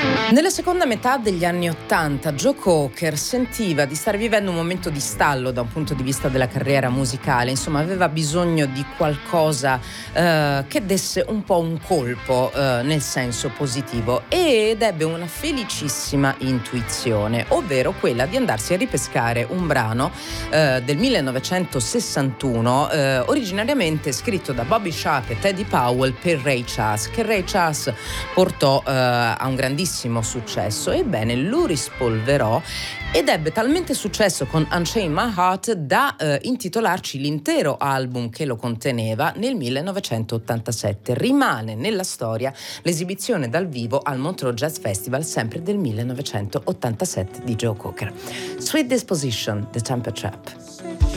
Nella seconda metà degli anni '80 Joe Cocker sentiva di stare vivendo un momento di stallo da un punto di vista della carriera musicale, insomma aveva bisogno di qualcosa che desse un po' un colpo nel senso positivo, ed ebbe una felicissima intuizione, ovvero quella di andarsi a ripescare un brano del 1961 originariamente scritto da Bobby Sharp e Teddy Powell per Ray Charles, che Ray Charles portò a un grandissimo successo. Ebbene, lo rispolverò ed ebbe talmente successo con Unchain My Heart da intitolarci l'intero album che lo conteneva nel 1987. Rimane nella storia l'esibizione dal vivo al Montreux Jazz Festival sempre del 1987 di Joe Cocker. Sweet Disposition, The Temper Trap.